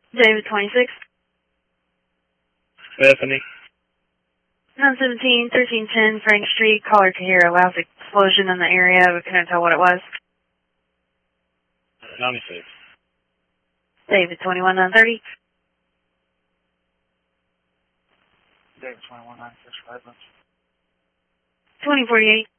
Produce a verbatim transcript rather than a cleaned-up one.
David twenty-six. Bethany. nine seventeen, thirteen ten Frank Street. Caller to hear a loud explosion in the area, but couldn't tell what it was. ninety-six. David twenty-one, nine thirty. David twenty-one, nine six, five. twenty forty-eight.